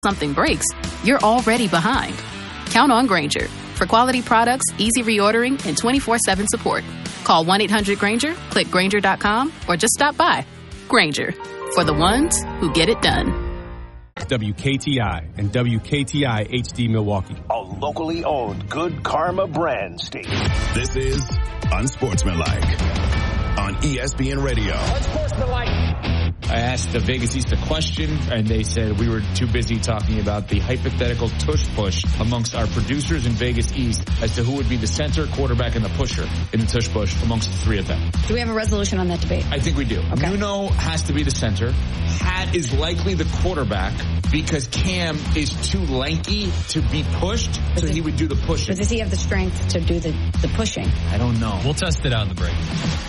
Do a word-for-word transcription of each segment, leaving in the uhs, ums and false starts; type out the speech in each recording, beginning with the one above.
something breaks, you're already behind. Count on Grainger for quality products, easy reordering, and twenty-four seven support. Call one eight hundred Grainger, click Grainger dot com, or just stop by. Grainger, for the ones who get it done. W K T I and W K T I H D Milwaukee. A locally owned Good Karma brand station. This is Unsportsmanlike on E S P N Radio. Unsportsmanlike. I asked the Vegas East a question, and they said we were too busy talking about the hypothetical tush push amongst our producers in Vegas East as to who would be the center, quarterback, and the pusher in the tush push amongst the three of them. Do we have a resolution on that debate? I think we do. Okay. Nuno has to be the center. Hat is likely the quarterback because Cam is too lanky to be pushed, so he would do the pushing. But does he have the strength to do the, the pushing? I don't know. We'll test it out in the break.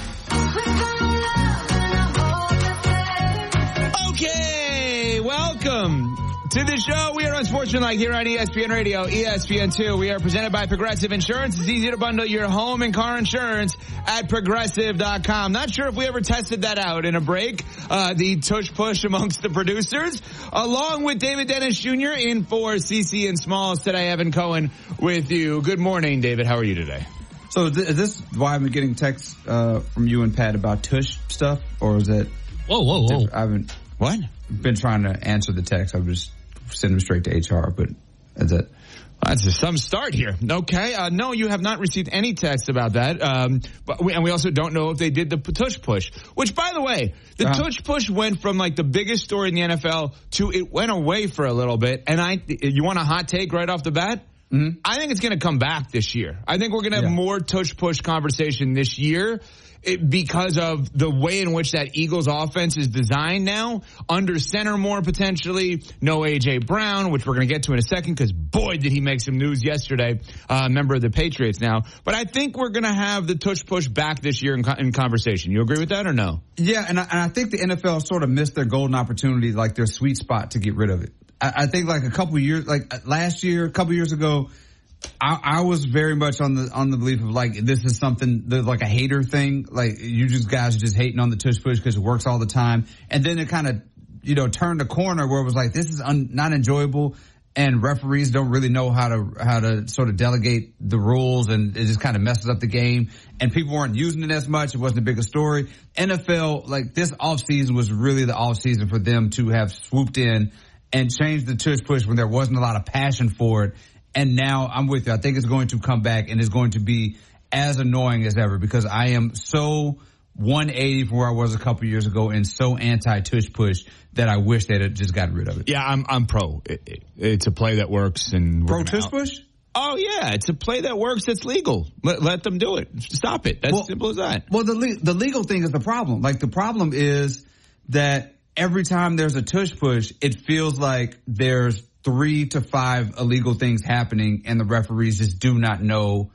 Okay, welcome to the show. We are Unsportsmanlike here on E S P N Radio, E S P N two. We are presented by Progressive Insurance. It's easy to bundle your home and car insurance at Progressive dot com. Not sure if we ever tested that out in a break, uh, the tush push amongst the producers. Along with David Dennis Junior in for C C and Smalls today, Evan Cohen with you. Good morning, David. How are you today? So is this why I've been getting texts uh, from you and Pat about tush stuff? Or is it... Whoa, whoa, whoa. I haven't... What? Been trying to answer the text. I'm just sending them straight to H R, but that's it. That's a, some start here. Okay. Uh, no, you have not received any text about that. Um, but we, and we also don't know if they did the tush push, which, by the way, the uh-huh. tush push went from like the biggest story in the N F L to it went away for a little bit. And I, you want a hot take right off the bat? Mm-hmm. I think it's going to come back this year. I think we're going to have yeah. more tush push conversation this year. It, because of the way in which that Eagles offense is designed now, under center more potentially, no A J Brown, which we're going to get to in a second because boy did he make some news yesterday, uh, member of the Patriots now. But I think we're going to have the tush push back this year in, in conversation. You agree with that or no? Yeah, and I, and I think the N F L sort of missed their golden opportunity, like their sweet spot to get rid of it. I, I think like a couple years, like last year, a couple years ago, I, I was very much on the on the belief of like this is something that like a hater thing. Like you just guys are just hating on the tush push because it works all the time. And then it kind of you know turned a corner where it was like this is un, not enjoyable, and referees don't really know how to how to sort of delegate the rules, and it just kind of messes up the game. And people weren't using it as much. It wasn't a bigger story. N F L like this offseason was really the offseason for them to have swooped in and changed the tush push when there wasn't a lot of passion for it. And now I'm with you. I think it's going to come back and it's going to be as annoying as ever because I am so one eighty from where I was a couple years ago and so anti-tush push that I wish they'd have just gotten rid of it. Yeah, I'm I'm pro. It, it, it's a play that works. And pro tush push? Oh, yeah. It's a play that works that's legal. Let, let them do it. Stop it. That's well, simple as that. Well, the le- the legal thing is the problem. Like the problem is that every time there's a tush push, it feels like there's three to five illegal things happening and the referees just do not know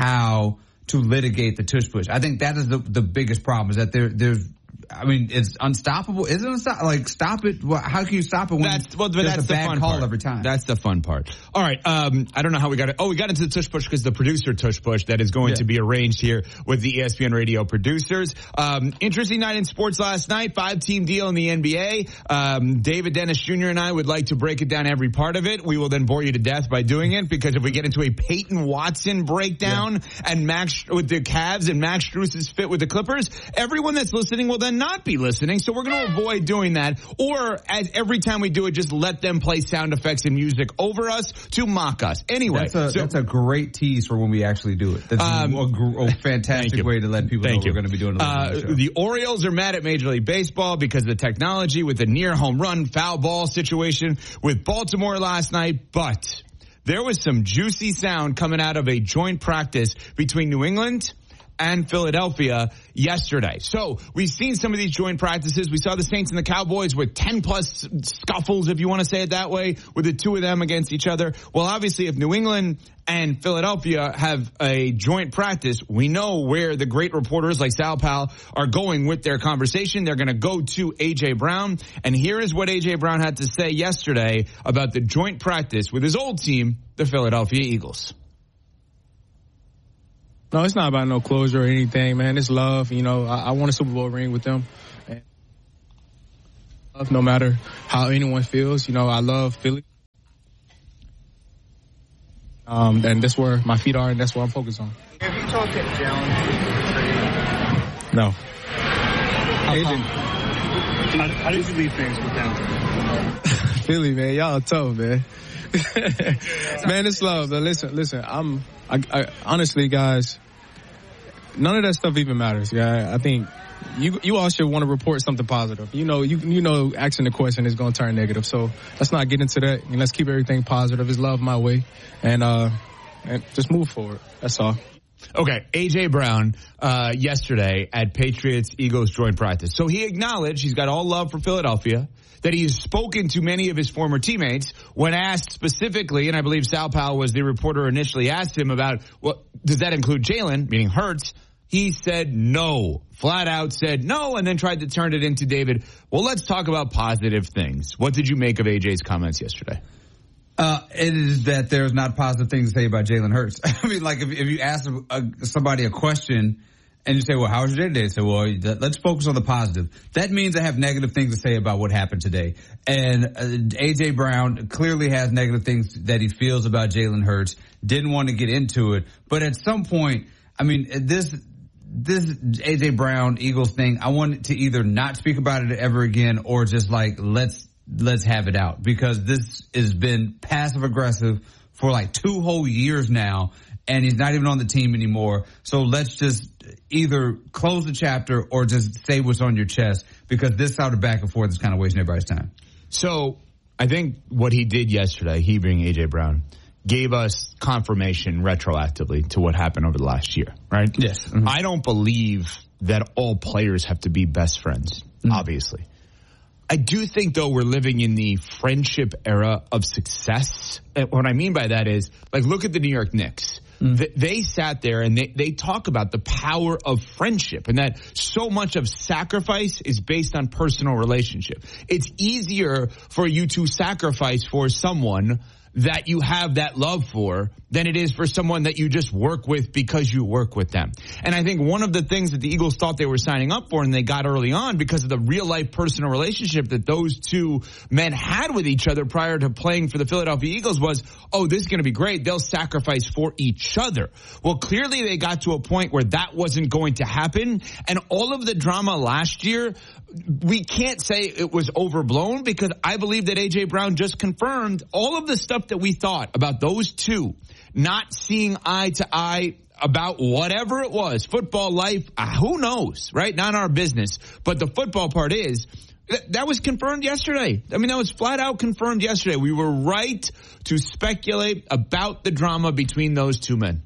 how to litigate the tush push. I think that is the the biggest problem is that there there's I mean, it's unstoppable. Isn't it unstoppable? Like, stop it. Well, how can you stop it when that's, well, there's that's a the bad fun call part. every time? That's the fun part. All right. Um, I don't know how we got it. Oh, we got into the tush push because the producer tush push that is going yeah. to be arranged here with the E S P N Radio producers. Um, interesting night in sports last night. Five-team deal in the N B A. Um, David Dennis Junior and I would like to break it down every part of it. We will then bore you to death by doing it because if we get into a Peyton Watson breakdown yeah. and Max with the Cavs and Max Strus's fit with the Clippers, everyone that's listening will then not be listening. So we're going to avoid doing that. Or as every time we do it, just let them play sound effects and music over us to mock us. Anyway. That's a, so, that's a great tease for when we actually do it. That's um, a, a fantastic way to let people Thank know you. we're going to be doing it. Uh, the Orioles are mad at Major League Baseball because of the technology with the near home run foul ball situation with Baltimore last night. But there was some juicy sound coming out of a joint practice between New England and Philadelphia yesterday. So we've seen some of these joint practices. We saw the Saints and the Cowboys with ten plus scuffles, if you want to say it that way, with the two of them against each other. Well, obviously, if New England and Philadelphia have a joint practice, we know where the great reporters like Sal Pal are going with their conversation. They're going to go to A J Brown. And here is what A J Brown had to say yesterday about the joint practice with his old team, the Philadelphia Eagles. No, it's not about no closure or anything, man. It's love. You know, I, I want a Super Bowl ring with them. And no matter how anyone feels, you know, I love Philly. Um, and that's where my feet are, and that's what I'm focused on. Have you talked to Jalen? No. Agent, how, how did you leave things with them? Philly, man, y'all tough, man. Man, it's love. But listen, listen. I'm I, I, honestly, guys. None of that stuff even matters. Yeah, I think you you all should want to report something positive. You know, you you know, asking the question is going to turn negative. So let's not get into that. And let's keep everything positive. It's love my way, and uh, and just move forward. That's all. Okay, A J. Brown uh, yesterday at Patriots-Eagles joint practice. So he acknowledged he's got all love for Philadelphia, that he has spoken to many of his former teammates. When asked specifically, and I believe Sal Powell was the reporter who initially asked him about, well, does that include Jalen, meaning Hurts? He said no, flat out said no, and then tried to turn it into, David, well, let's talk about positive things. What did you make of A J's comments yesterday? Uh, it is that there's not positive things to say about Jalen Hurts. I mean, like if, if you ask a, a, somebody a question and you say, well, how was your day today? They say, well, let's focus on the positive. That means I have negative things to say about what happened today. And uh, A J. Brown clearly has negative things that he feels about Jalen Hurts. Didn't want to get into it. But at some point, I mean, this this A J. Brown Eagles thing, I want to either not speak about it ever again or just like let's let's have it out, because this has been passive aggressive for like two whole years now, and he's not even on the team anymore. So let's just either close the chapter or just say what's on your chest, because this sort of back and forth is kind of wasting everybody's time. So I think what he did yesterday, he being A J. Brown, gave us confirmation retroactively to what happened over the last year, right? Yes. Mm-hmm. I don't believe that all players have to be best friends, mm-hmm. obviously. I do think, though, we're living in the friendship era of success. And what I mean by that is, like, look at the New York Knicks. Mm. They, they sat there and they, they talk about the power of friendship, and that so much of sacrifice is based on personal relationship. It's easier for you to sacrifice for someone that you have that love for than it is for someone that you just work with because you work with them. And I think one of the things that the Eagles thought they were signing up for and they got early on, because of the real-life personal relationship that those two men had with each other prior to playing for the Philadelphia Eagles, was, oh, this is going to be great. They'll sacrifice for each other. Well, clearly they got to a point where that wasn't going to happen. And all of the drama last year, we can't say it was overblown, because I believe that A J. Brown just confirmed all of the stuff that we thought about those two not seeing eye to eye about whatever it was, football, life, uh, who knows, right? Not our business. But the football part is, th- that was confirmed yesterday. I mean, that was flat out confirmed yesterday. We were right to speculate about the drama between those two men.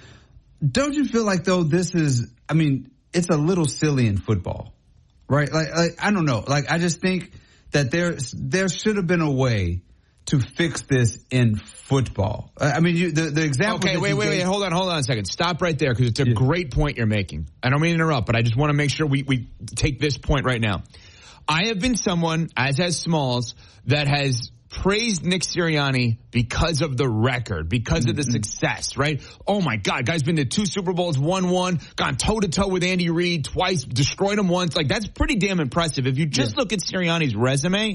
Don't you feel like, though, this is, I mean, it's a little silly in football, right? Like, like I don't know. Like, I just think that there, there should have been a way to fix this in football. I mean, you, the, the example. Okay, wait, wait, gave, wait. Hold on, hold on a second. Stop right there, because it's a yeah. great point you're making. I don't mean to interrupt, but I just want to make sure we, we take this point right now. I have been someone, as has Smalls, that has praised Nick Sirianni because of the record, because mm-hmm. of the success, right? Oh my God, guy's been to two Super Bowls, won one, gone toe to toe with Andy Reid twice, destroyed him once. Like, that's pretty damn impressive. If you just yeah. look at Sirianni's resume.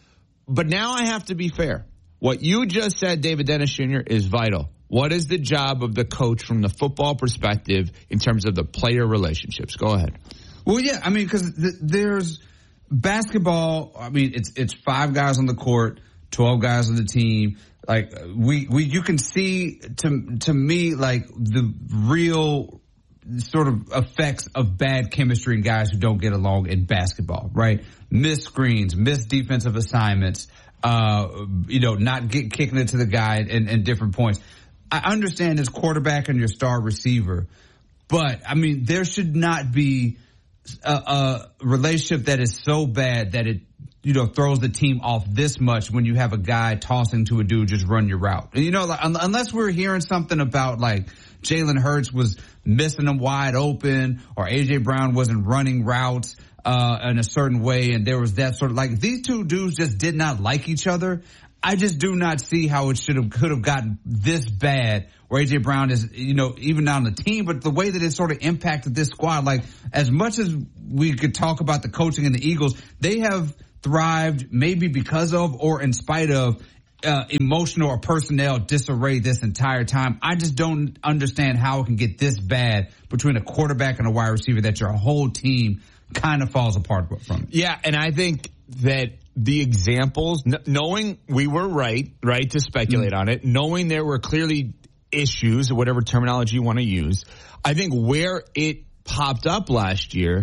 But now I have to be fair. What you just said, David Dennis Junior, is vital. What is the job of the coach from the football perspective in terms of the player relationships? Go ahead. Well, yeah, I mean, because th- there's basketball. I mean, it's it's five guys on the court, twelve guys on the team. Like we we you can see to to me like the real sort of effects of bad chemistry in guys who don't get along in basketball, right? Missed screens, missed defensive assignments, uh, you know, not get, kicking it to the guy in, in different points. I understand his quarterback and your star receiver, but, I mean, there should not be a, a relationship that is so bad that it, you know, throws the team off this much when you have a guy tossing to a dude, just run your route. You know, like, unless we're hearing something about, like, Jalen Hurts was missing them wide open, or A J. Brown wasn't running routes uh in a certain way, and there was that sort of, like, these two dudes just did not like each other. I just do not see how it should have could have gotten this bad, where A J. Brown is, you know, even on the team, but the way that it sort of impacted this squad, like, as much as we could talk about the coaching in the Eagles, they have thrived maybe because of or in spite of uh, emotional or personnel disarray this entire time. I just don't understand how it can get this bad between a quarterback and a wide receiver that your whole team kind of falls apart from it. Yeah, and I think that the examples, knowing we were right, right, to speculate mm-hmm. on it, knowing there were clearly issues, or whatever terminology you want to use, I think where it popped up last year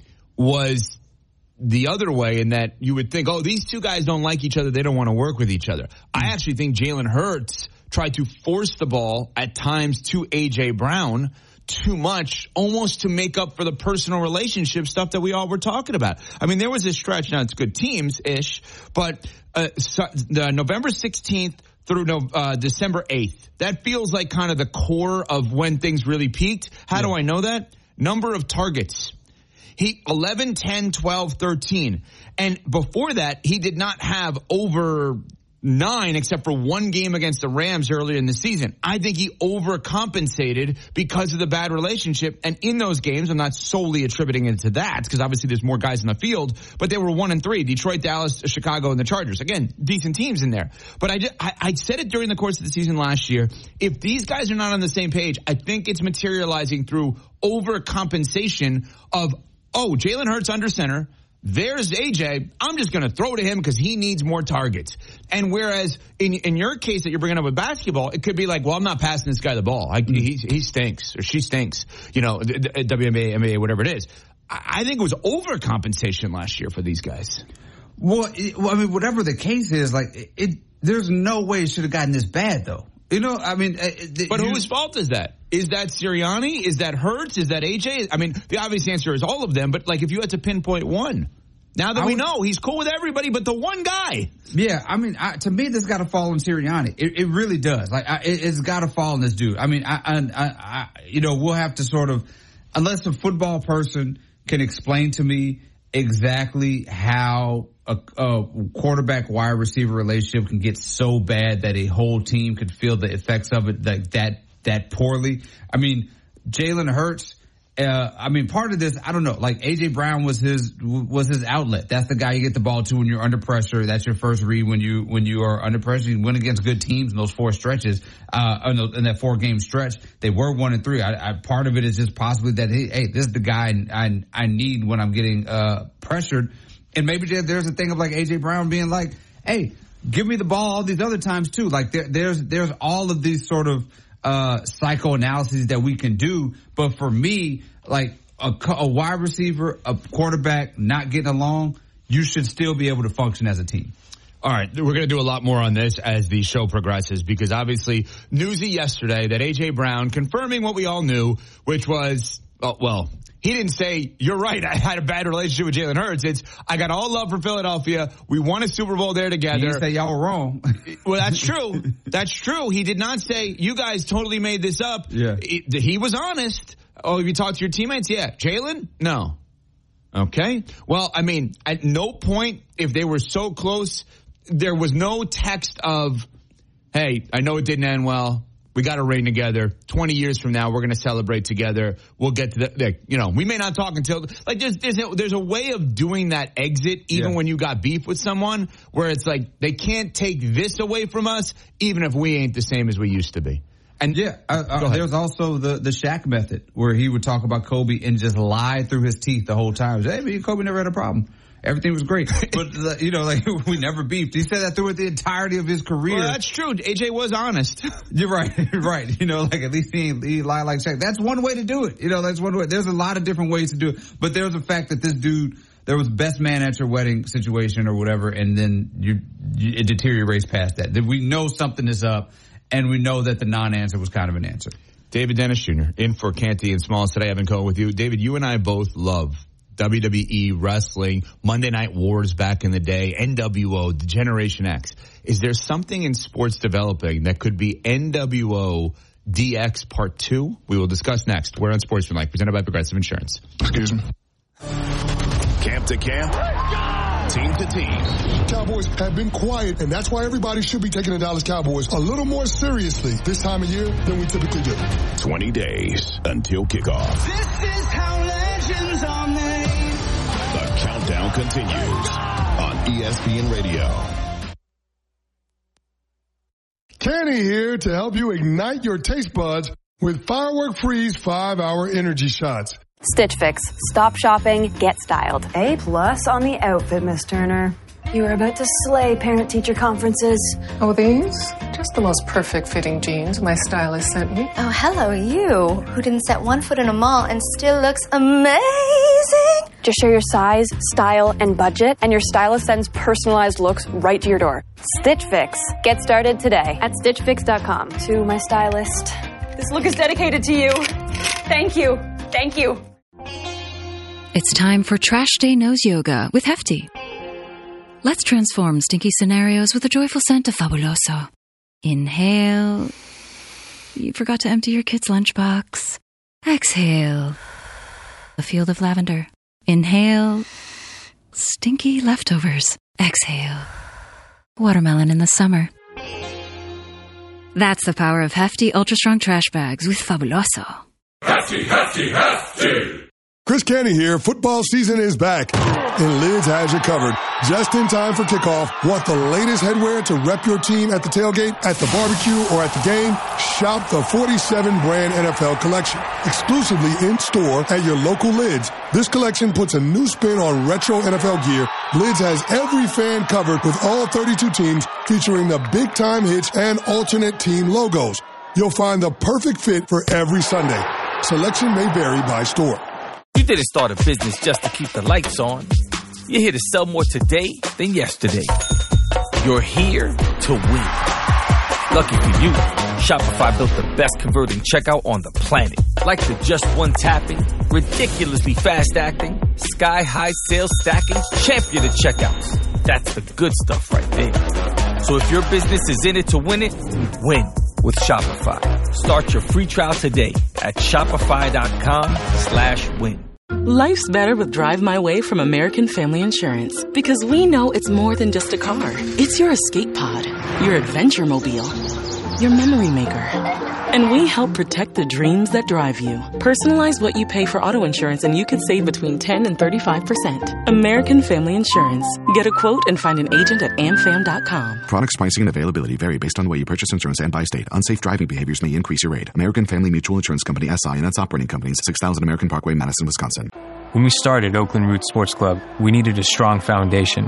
was the other way, in that you would think, oh, these two guys don't like each other, they don't want to work with each other. Mm-hmm. I actually think Jalen Hurts tried to force the ball at times to A J. Brown too much, almost to make up for the personal relationship stuff that we all were talking about. I mean, there was a stretch, now it's good teams-ish, but uh, so, the November sixteenth through no, uh, December eighth, that feels like kind of the core of when things really peaked. How yeah. do I know that? Number of targets. He eleven, ten, twelve, thirteen. And before that, he did not have over nine except for one game against the Rams earlier in the season. I think he overcompensated because of the bad relationship. And in those games, I'm not solely attributing it to that, because obviously there's more guys in the field, but they were one and three. Detroit, Dallas, Chicago, and the Chargers. Again, decent teams in there. But I, just, I, I said it during the course of the season last year. If these guys are not on the same page, I think it's materializing through overcompensation of, oh, Jalen Hurts under center, there's A J. I'm just going to throw to him because he needs more targets. And whereas in in your case that you're bringing up with basketball, it could be like, well, I'm not passing this guy the ball. I, he, he stinks or she stinks, you know, W N B A, N B A, whatever it is. I think it was overcompensation last year for these guys. Well, it, well I mean, whatever the case is, like, it, it there's no way it should have gotten this bad, though. You know, I mean, uh, the, but you, whose fault is that? Is that Sirianni? Is that Hurts? Is that A J? I mean, the obvious answer is all of them. But like, if you had to pinpoint one, now that I we would, know he's cool with everybody, but the one guy. Yeah, I mean, I, to me, this got to fall on Sirianni. It, it really does. Like, I, it, it's got to fall on this dude. I mean, I, I, I, you know, we'll have to sort of, unless a football person can explain to me exactly how a, a quarterback wide receiver relationship can get so bad that a whole team could feel the effects of it like that that poorly. I mean, Jalen Hurts. Uh, I mean, part of this, I don't know. Like A J. Brown was his was his outlet. That's the guy you get the ball to when you're under pressure. That's your first read when you when you are under pressure. You win against good teams in those four stretches. Uh, in, the, in that four game stretch, they were one and three. I, I, part of it is just possibly that hey, hey, this is the guy I I need when I'm getting uh, pressured. And maybe there's a thing of like A J. Brown being like, hey, give me the ball all these other times too. Like there, there's there's all of these sort of uh, psychoanalyses that we can do. But for me, like a, a wide receiver, a quarterback not getting along, you should still be able to function as a team. All right, we're going to do a lot more on this as the show progresses, because obviously newsy yesterday that A J. Brown confirming what we all knew, which was, oh, well, he didn't say, you're right, I had a bad relationship with Jalen Hurts. It's, I got all love for Philadelphia. We won a Super Bowl there together. He didn't say y'all were wrong. Well, that's true. That's true. He did not say, you guys totally made this up. Yeah. He, he was honest. Oh, have you talked to your teammates? Yeah. Jalen? No. Okay. Well, I mean, at no point, if they were so close, there was no text of, hey, I know it didn't end well. We got to reign together. twenty years from now, we're going to celebrate together. We'll get to the, the, you know, we may not talk until, like, there's, there's, a, there's a way of doing that exit, even yeah. when you got beef with someone, where it's like, they can't take this away from us, even if we ain't the same as we used to be. And yeah, uh, uh, there's also the, the Shaq method, where he would talk about Kobe and just lie through his teeth the whole time. Hey, me and Kobe never had a problem. Everything was great. But, uh, you know, like, we never beefed. He said that throughout the entirety of his career. Well, that's true. A J was honest. You're right. Right. You know, like, at least he, he lied like Shaq. That's one way to do it. You know, that's one way. There's a lot of different ways to do it. But there's the fact that this dude, there was best man at your wedding situation or whatever, and then you, you it deteriorates past that. That we know something is up, and we know that the non-answer was kind of an answer. David Dennis Junior in for Canty and Smalls today. Evan Cohen with you. David, you and I both love W W E wrestling, Monday Night Wars back in the day, N W O, the Generation X. Is there something in sports developing that could be N W O D X Part two? We will discuss next. We're on Sportsmanlike, presented by Progressive Insurance. Excuse me. Camp to camp, team to team. Cowboys have been quiet, and that's why everybody should be taking the Dallas Cowboys a little more seriously this time of year than we typically do. twenty days until kickoff. This is how legends are made. The countdown continues on E S P N Radio. Canny here to help you ignite your taste buds with Firework Freeze five hour energy shots. Stitch Fix. Stop shopping, get styled. A plus on the outfit, Miss Turner. You were about to slay parent-teacher conferences. Oh, these? Just the most perfect fitting jeans my stylist sent me. Oh, hello, you, who didn't set one foot in a mall and still looks amazing. Just share your size, style, and budget, and your stylist sends personalized looks right to your door. Stitch Fix. Get started today at stitch fix dot com. To my stylist. This look is dedicated to you. Thank you. Thank you. It's time for Trash Day Nose Yoga with Hefty. Let's transform stinky scenarios with the joyful scent of Fabuloso. Inhale. You forgot to empty your kid's lunchbox. Exhale. A field of lavender. Inhale. Stinky leftovers. Exhale. Watermelon in the summer. That's the power of Hefty Ultra Strong Trash Bags with Fabuloso. Hefty, hefty, hefty! Chris Canty here. Football season is back, and Lids has you covered. Just in time for kickoff. Want the latest headwear to rep your team at the tailgate, at the barbecue, or at the game? Shop the forty-seven brand N F L collection, exclusively in store at your local Lids. This collection puts a new spin on retro N F L gear. Lids has every fan covered with all thirty-two teams, featuring the big-time hits and alternate team logos. You'll find the perfect fit for every Sunday. Selection may vary by store. You didn't start a business just to keep the lights on. You're here to sell more today than yesterday. You're here to win. Lucky for you, Shopify built the best converting checkout on the planet. Like the just one tapping, ridiculously fast acting, sky-high sales stacking, champion of checkouts. That's the good stuff right there. So if your business is in it to win it, win with Shopify. Start your free trial today at shopify.com slash win. Life's better with Drive My Way from American Family Insurance, because we know it's more than just a car. It's your escape pod, your adventure mobile, your memory maker. And we help protect the dreams that drive you. Personalize what you pay for auto insurance and you could save between ten and thirty-five percent. American Family Insurance. Get a quote and find an agent at am fam dot com. Products, pricing, and availability vary based on the way you purchase insurance and by state. Unsafe driving behaviors may increase your rate. American Family Mutual Insurance Company, S I and its operating companies, six thousand American Parkway, Madison, Wisconsin. When we started Oakland Roots Sports Club, we needed a strong foundation.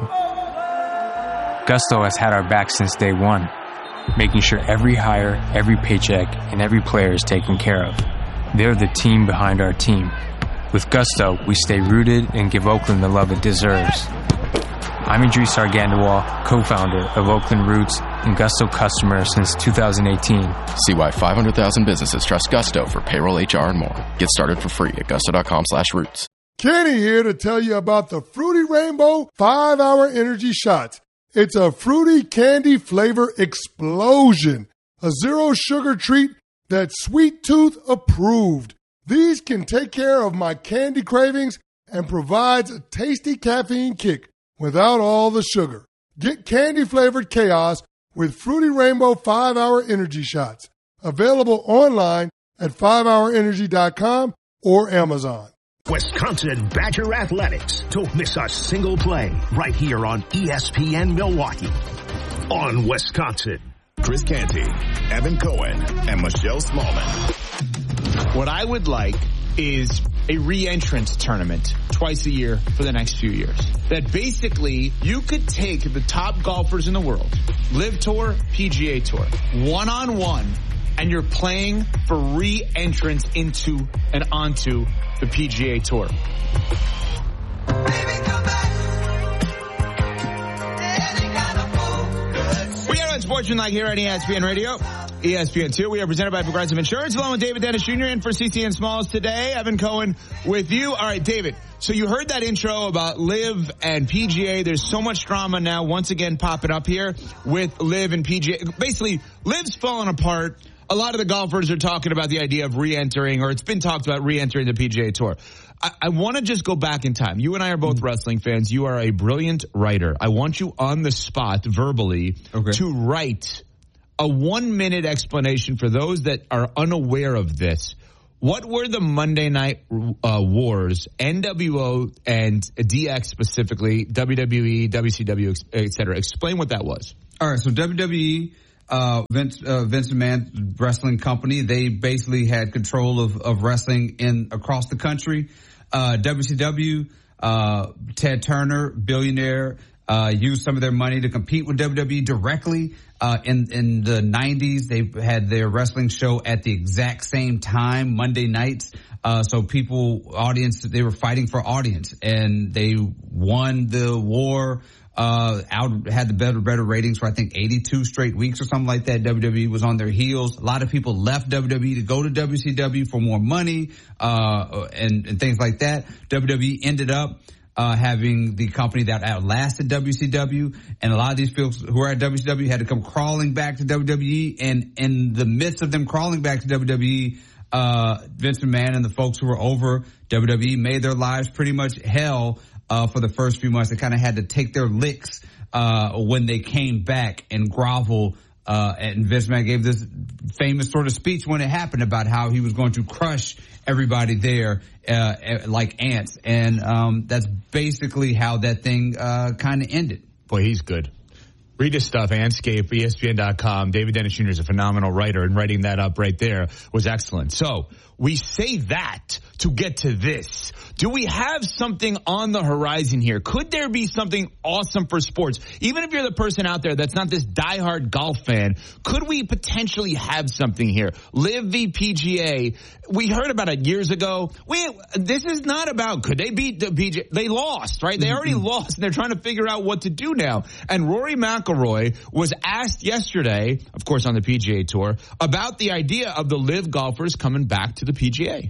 Gusto has had our back since day one, making sure every hire, every paycheck, and every player is taken care of. They're the team behind our team. With Gusto, we stay rooted and give Oakland the love it deserves. I'm Idris Argandawal, co-founder of Oakland Roots and Gusto customer since two thousand eighteen. See why five hundred thousand businesses trust Gusto for payroll, H R, and more. Get started for free at gusto.com slash roots. Kenny here to tell you about the Fruity Rainbow five hour energy shots. It's a fruity candy flavor explosion. A zero sugar treat that's Sweet Tooth approved. These can take care of my candy cravings and provides a tasty caffeine kick without all the sugar. Get candy flavored chaos with Fruity Rainbow five hour energy shots. Available online at five hour energy dot com or Amazon. Wisconsin Badger Athletics. Don't miss a single play right here on E S P N Milwaukee. On Wisconsin. Chris Canty, Evan Cohen, and Michelle Smallman. What I would like is a re-entrance tournament twice a year for the next few years. That basically you could take the top golfers in the world, Live Tour, P G A Tour, one-on-one, and you're playing for re-entrance into and onto the P G A Tour. We got on Sportsmanlike here on E S P N Radio, E S P N two. We are presented by Progressive Insurance, along with David Dennis Junior in for C C N Smalls today. Evan Cohen with you. All right, David. So you heard that intro about Liv and P G A. There's so much drama now once again popping up here with Liv and P G A. Basically, Liv's falling apart. A lot of the golfers are talking about the idea of re-entering, or it's been talked about re-entering the P G A Tour. I, I want to just go back in time. You and I are both wrestling fans. You are a brilliant writer. I want you on the spot, verbally, okay, to write a one-minute explanation for those that are unaware of this. What were the Monday Night uh, Wars, N W O and D X specifically, W W E, W C W, et cetera? Explain what that was. All right, so W W E... uh, Vince, uh, Vince McMahon Wrestling Company. They basically had control of, of wrestling in across the country. Uh, W C W, uh, Ted Turner, billionaire, uh, used some of their money to compete with W W E directly. Uh, in, in the nineties, they had their wrestling show at the exact same time, Monday nights. Uh, so people, audience, they were fighting for audience, and they won the war. Uh, out had the better, better ratings for I think eighty-two straight weeks or something like that. W W E was on their heels. A lot of people left W W E to go to W C W for more money, uh, and, and things like that. W W E ended up, uh, having the company that outlasted W C W, and a lot of these folks who are at W C W had to come crawling back to W W E, and in the midst of them crawling back to W W E, uh, Vince McMahon and the folks who were over W W E made their lives pretty much hell. Uh, for the first few months, they kind of had to take their licks uh, when they came back and grovel. Uh, and Vince McMahon gave this famous sort of speech when it happened about how he was going to crush everybody there uh, like ants. And um, that's basically how that thing uh, kind of ended. Boy, he's good. Read his stuff, Anscape, E S P N dot com. David Dennis Junior is a phenomenal writer, and writing that up right there was excellent. So we say that to get to this. Do we have something on the horizon here? Could there be something awesome for sports? Even if you're the person out there that's not this diehard golf fan, could we potentially have something here? Live v P G A. We heard about it years ago. We, this is not about could they beat the P G A. They lost, right? They already lost, and they're trying to figure out what to do now. And Rory McIlroy was asked yesterday, of course on the P G A Tour, about the idea of the Live golfers coming back to the P G A.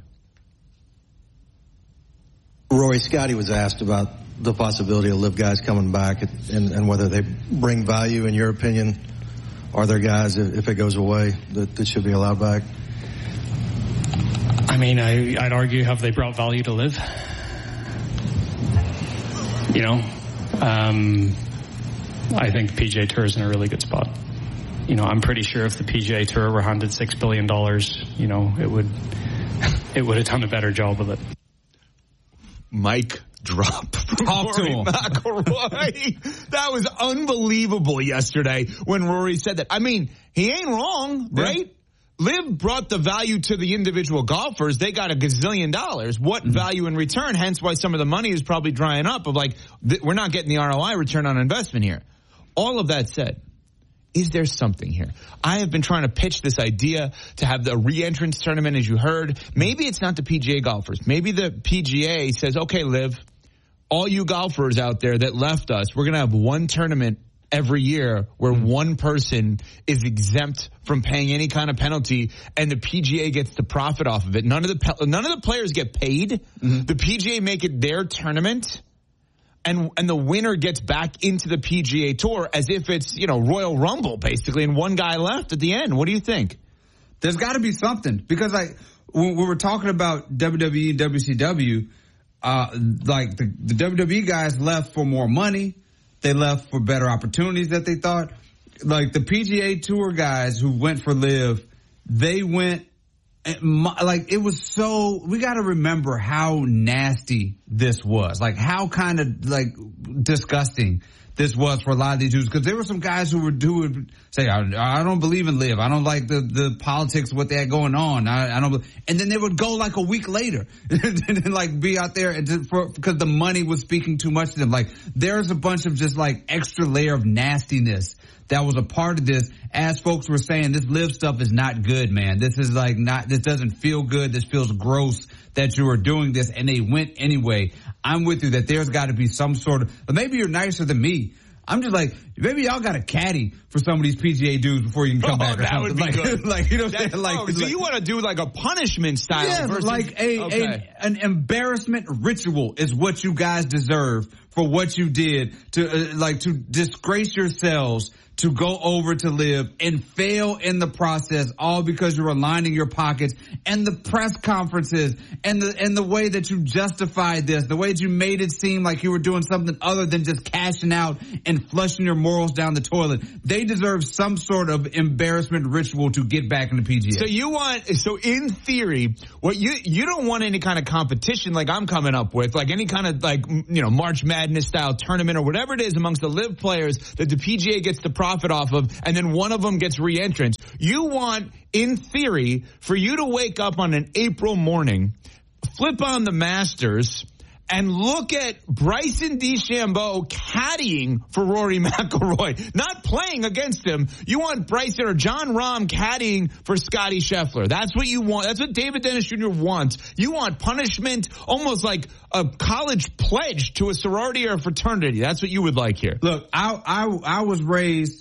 Rory, Scotty was asked about the possibility of Live guys coming back and, and whether they bring value, in your opinion. Are there guys, if it goes away, that, that should be allowed back? I mean, I, I'd argue, have they brought value to Live? You know, um, I think the P G A Tour is in a really good spot. You know, I'm pretty sure if the P G A Tour were handed six billion dollars, you know, it would, it would have done a better job with it. Mic drop from Talk to Rory him. McIlroy. That was unbelievable yesterday when Rory said that. I mean, he ain't wrong, Yeah. right? Liv brought the value to the individual golfers. They got a gazillion dollars. What mm-hmm. value in return? Hence why some of the money is probably drying up of like, th- we're not getting the R O I, return on investment here. All of that said, is there something here? I have been trying to pitch this idea to have the re-entrance tournament, as you heard. Maybe it's not the P G A golfers. Maybe the P G A says, okay, Liv, all you golfers out there that left us, we're going to have one tournament every year where mm-hmm. one person is exempt from paying any kind of penalty, and the P G A gets the profit off of it. None of the pe- none of the players get paid. Mm-hmm. The P G A make it their tournament. And and the winner gets back into the P G A Tour as if it's, you know, Royal Rumble, basically, and one guy left at the end. What do you think? There's got to be something. Because, like, when we were talking about W W E and W C W, uh, like, the, the W W E guys left for more money. They left for better opportunities that they thought. Like, the P G A Tour guys who went for Live, they went... Like, it was so, we got to remember how nasty this was. Like, how kind of, like, disgusting this was for a lot of these dudes. Because there were some guys who would, who would say, I, I don't believe in Live. I don't like the, the politics, what they had going on. I, I don't, and then they would go like a week later and like be out there and for, because the money was speaking too much to them. Like, there's a bunch of just like extra layer of nastiness that was a part of this. As folks were saying, this Live stuff is not good, man. This is like not, this doesn't feel good. This feels gross that you are doing this. And they went anyway. I'm with you that there's got to be some sort of, maybe you're nicer than me. I'm just like, maybe y'all got a caddy for some of these P G A dudes before you can come oh, back. Or that something. would be like, good. like, you know what I'm saying? saying? Like, oh, so like, you want to do like a punishment style yeah, versus, like a, okay. a an embarrassment ritual is what you guys deserve for what you did to uh, like to disgrace yourselves, to go over to Live and fail in the process, all because you're aligning your pockets, and the press conferences and the and the way that you justified this, the way that you made it seem like you were doing something other than just cashing out and flushing your morals down the toilet. They deserve some sort of embarrassment ritual to get back in the P G A. So you want, so in theory, what you you don't want any kind of competition like I'm coming up with, like any kind of like, you know, March Madness Madness style tournament or whatever it is amongst the live players that the P G A gets to profit off of, and then one of them gets re-entrance. You want, in theory, for you to wake up on an April morning, flip on the Masters, and look at Bryson DeChambeau caddying for Rory McIlroy, not playing against him. You want Bryson or John Rahm caddying for Scottie Scheffler. That's what you want. That's what David Dennis Junior wants. You want punishment, almost like a college pledge to a sorority or a fraternity. That's what you would like here. Look, I I, I was raised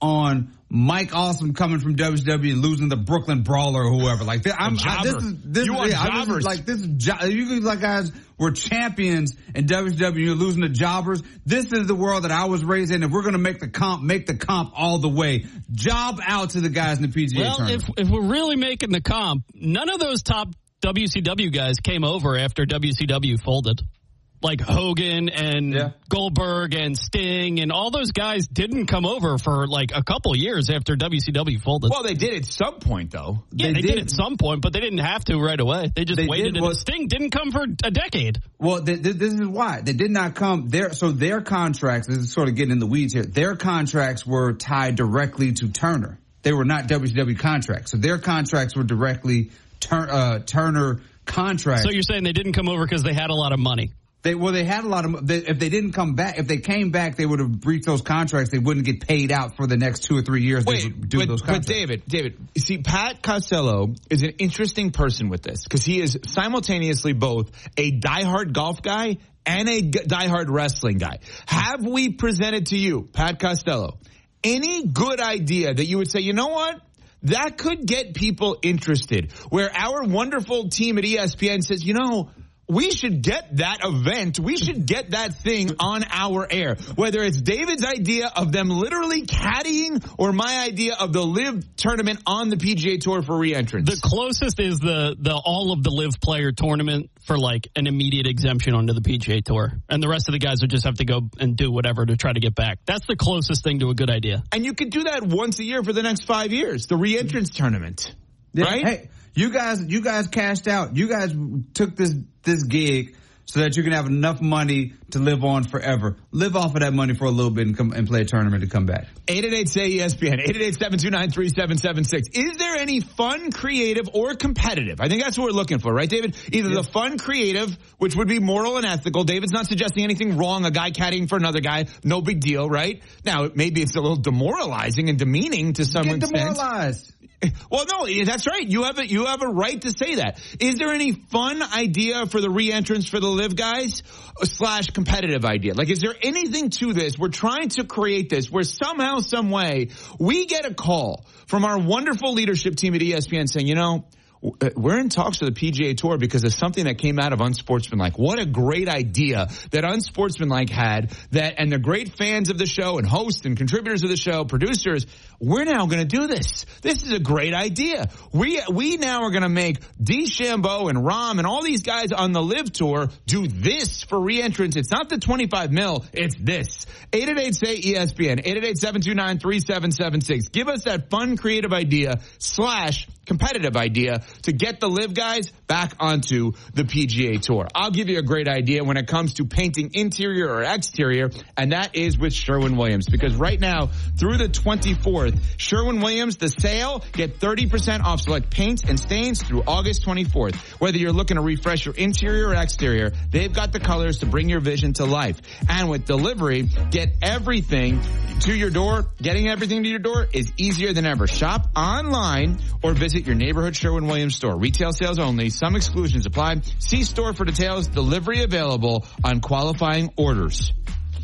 on Mike Awesome coming from W C W and losing the Brooklyn Brawler or whoever. Like I'm, I, this is this you is, want yeah, jobbers. This is like this is jo- you like guys were champions in W C W. You're losing to jobbers. This is the world that I was raised in, and we're going to make the comp make the comp all the way. Job out to the guys in the P G A well, tournament. if if we're really making the comp, none of those top W C W guys came over after W C W folded. Like Hogan and yeah. Goldberg and Sting and all those guys didn't come over for like a couple years after W C W folded. Well, they did at some point, though. Yeah, they, they did. did at some point, but they didn't have to right away. They just they waited. Did, well, and Sting didn't come for a decade. Well, th- th- this is why. They did not come there. So their contracts, this is sort of getting in the weeds here, their contracts were tied directly to Turner. They were not W C W contracts. So their contracts were directly tur- uh, Turner contracts. So you're saying they didn't come over because they had a lot of money? They, well, they had a lot of, they, if they didn't come back, if they came back, they would have breached those contracts. They wouldn't get paid out for the next two or three years. Wait, they would do but, those contracts. but David, David, you see, Pat Costello is an interesting person with this because he is simultaneously both a diehard golf guy and a g- diehard wrestling guy. Have we presented to you, Pat Costello, any good idea that you would say, you know what? That could get people interested, where our wonderful team at E S P N says, you know, we should get that event. We should get that thing on our air. Whether it's David's idea of them literally caddying or my idea of the LIV tournament on the P G A Tour for re-entrance. The closest is the, the all of the LIV player tournament for like an immediate exemption onto the P G A Tour. And the rest of the guys would just have to go and do whatever to try to get back. That's the closest thing to a good idea. And you could do that once a year for the next five years, the re-entrance tournament. Yeah, right? Hey, you guys, you guys cashed out. You guys took this this gig so that you can have enough money to live on forever. Live off of that money for a little bit and come and play a tournament to come back. eight eight eight, S A Y, E S P N, eight eight eight, seven two nine, three seven seven six. Is there any fun, creative, or competitive? I think that's what we're looking for, right, David? Either yeah. the fun, creative, which would be moral and ethical. David's not suggesting anything wrong. A guy caddying for another guy, no big deal, right? Now, maybe it's a little demoralizing and demeaning to some Get extent. demoralized. Well, no, that's right. You have a, you have a right to say that. Is there any fun idea for the re-entrance for the LIV guys slash competitive idea? Like, is there anything to this? We're trying to create this where somehow, some way, we get a call from our wonderful leadership team at E S P N saying, you know, we're in talks with the P G A Tour because of something that came out of Unsportsmanlike. What a great idea that Unsportsmanlike had, that, and the great fans of the show and hosts and contributors of the show, producers, we're now going to do this. This is a great idea. We we now are going to make DeChambeau and Rahm and all these guys on the LIV Tour do this for re-entrance. It's not the twenty-five mil, it's this. eight eight eight, S A Y, E S P N, eight eight eight, seven two nine, three seven seven six. Give us that fun, creative idea slash competitive idea to get the LIV guys back onto the P G A Tour. I'll give you a great idea when it comes to painting interior or exterior, and that is with Sherwin-Williams. Because right now, through the twenty-fourth, Sherwin-Williams, the sale, get thirty percent off select paints and stains through August twenty-fourth. Whether you're looking to refresh your interior or exterior, they've got the colors to bring your vision to life. And with delivery, get everything to your door. Getting everything to your door is easier than ever. Shop online or visit your neighborhood Sherwin-Williams store. Retail sales only. Some exclusions apply. See store for details. Delivery available on qualifying orders.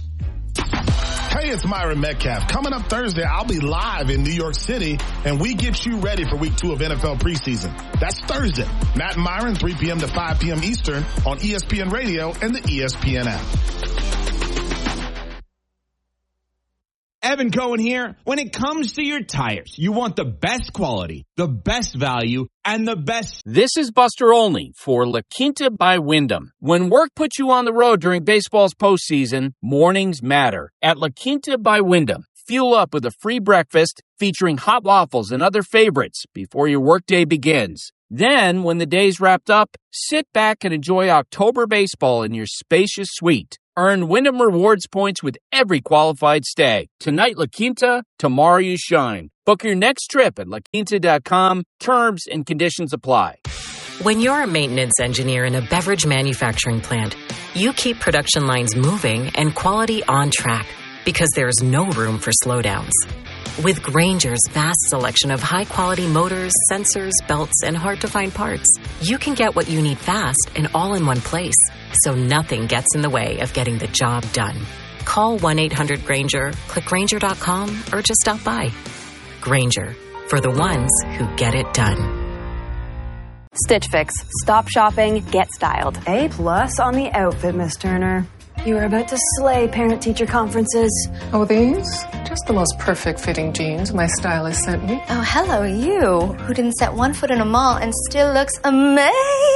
Hey, it's Myron Metcalf. Coming up Thursday, I'll be live in New York City, and we get you ready for week two of N F L preseason. That's Thursday. Matt and Myron, three p.m. to five p.m. Eastern on E S P N Radio and the E S P N app. Evan Cohen here. When it comes to your tires, you want the best quality, the best value, and the best. This is Buster Olney for La Quinta by Wyndham. When work puts you on the road during baseball's postseason, mornings matter. At La Quinta by Wyndham, fuel up with a free breakfast featuring hot waffles and other favorites before your workday begins. Then, when the day's wrapped up, sit back and enjoy October baseball in your spacious suite. Earn Wyndham Rewards points with every qualified stay. Tonight, La Quinta, tomorrow you shine. Book your next trip at la quinta dot com. Terms and conditions apply. When you're a maintenance engineer in a beverage manufacturing plant, you keep production lines moving and quality on track because there's no room for slowdowns. With Grainger's vast selection of high-quality motors, sensors, belts, and hard-to-find parts, you can get what you need fast and all in one place, so nothing gets in the way of getting the job done. Call one eight hundred Grainger, click Grainger dot com, or just stop by. Grainger, for the ones who get it done. Stitch Fix. Stop shopping, get styled. A plus on the outfit, Miss Turner. You were about to slay parent-teacher conferences. Oh, these? Just the most perfect fitting jeans my stylist sent me. Oh, hello, you, who didn't set one foot in a mall and still looks amazing.